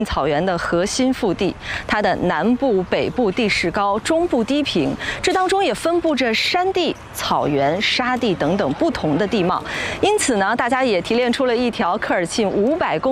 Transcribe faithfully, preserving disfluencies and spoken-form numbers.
草原的核心腹地，它的南部、北部地势高，中部低平，这当中也分布着山地、草原、沙地等等不同的地貌。因此呢，大家也提炼出了一条科尔沁五百公